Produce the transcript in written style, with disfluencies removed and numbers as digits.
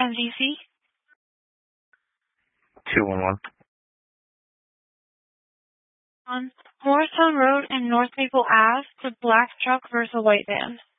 MDC. 211. On Morristown Road and North Maple Ave, the black truck versus a white van.